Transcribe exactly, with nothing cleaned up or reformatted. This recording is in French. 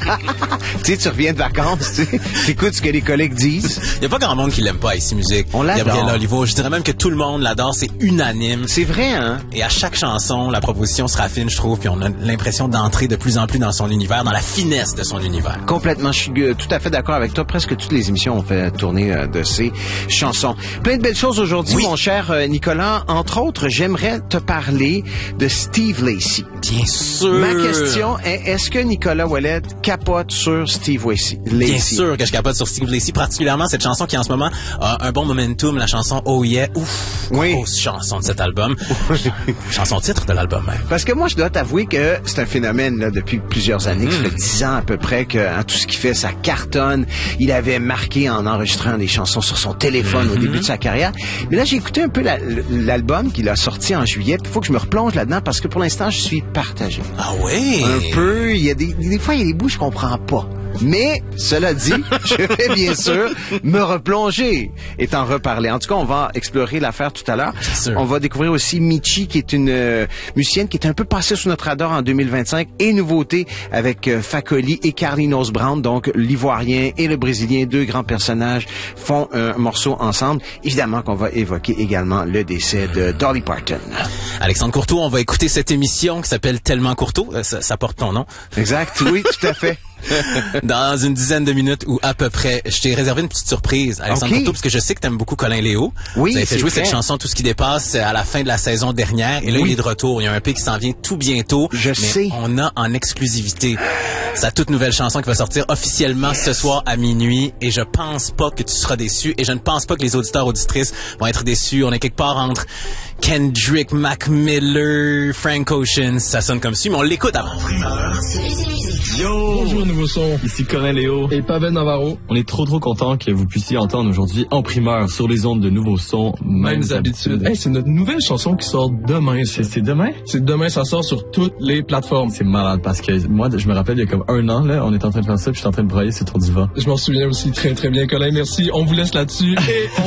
Tu sais, tu reviens de vacances, tu sais, t'écoutes ce que les collègues disent. Il n'y a pas grand monde qui l'aime pas, Ici Musique. On l'adore. Gabriel Olivo, je dirais même que tout le monde l'adore, c'est unanime. C'est vrai, hein? Et à chaque chanson, la proposition se raffine, je trouve, puis on a l'impression d'entrer de plus en plus dans son univers, dans la finesse de son univers. Complètement, je suis euh, tout à fait d'accord avec toi. Presque toutes les émissions ont fait tourner euh, de ces chansons. Plein de belles choses aujourd'hui, Oui. mon cher euh, Nicolas. Entre autres, j'aimerais te parler de Steve Lacy. Bien sûr. Ma question est, est-ce que Nicolas Ouellet capote sur Steve Lacy? Bien sûr que je capote sur Steve Lacy, particulièrement cette chanson qui en ce moment a un bon momentum, la chanson Oh Yeah. Ouf, Oui. grosse chanson de cet album. Chanson titre de l'album même. Parce que moi, je dois t'avouer que c'est un phénomène là, depuis plusieurs années. Ça fait dix ans à peu près que hein, tout ce qu'il fait, ça cartonne. Il avait marqué en enregistrant des chansons sur son téléphone mm-hmm. au début de sa carrière. Mais là, j'ai écouté un peu la, l'album qu'il a sorti en juillet. Il faut que je me replonge là-dedans parce que pour l'instant, je suis partagé. Ah oui? Un peu. Il y a des, des fois, il y a des bouts que je comprends pas. Mais, cela dit, je vais bien sûr me replonger et t'en reparler. En tout cas, on va explorer l'affaire tout à l'heure. On va découvrir aussi Michi, qui est une euh, musicienne qui est un peu passée sous notre radar en deux mille vingt-cinq. Et nouveauté avec euh, Fakoli et Carlinhos Brown, donc l'Ivoirien et le Brésilien, deux grands personnages, font un morceau ensemble. Évidemment qu'on va évoquer également le décès de Dolly Parton. Alexandre Courteau, on va écouter cette émission qui s'appelle Tellement Courteau. Ça, ça porte ton nom. Exact, oui, tout à fait. Dans une dizaine de minutes ou à peu près, je t'ai réservé une petite surprise, Alexandre okay. Courteau, parce que je sais que t'aimes beaucoup Colin Léo. Oui, vous avez fait jouer vrai. cette chanson Tout ce qui dépasse à la fin de la saison dernière, et là oui. il est de retour. Il y a un E P qui s'en vient tout bientôt. Je mais sais. On a en exclusivité sa toute nouvelle chanson qui va sortir officiellement yes. ce soir à minuit, et je pense pas que tu seras déçu, et je ne pense pas que les auditeurs auditrices vont être déçus. On est quelque part entre Kendrick, Mac Miller, Frank Ocean, ça sonne comme ça, mais on l'écoute avant. Yo! Bonjour Nouveau Son, ici Corin Léo et Pavel Navarro. On est trop trop content que vous puissiez entendre aujourd'hui en primeur sur les ondes de Nouveau Son, Mêmes habitudes. Hey, c'est notre nouvelle chanson qui sort demain. C'est, c'est demain? C'est demain, ça sort sur toutes les plateformes. C'est malade parce que moi, je me rappelle, il y a comme un an, là, on est en train de faire ça puis je suis en train de brailler sur ton divan. Je m'en souviens aussi très très bien, Colin. Merci. On vous laisse là-dessus et on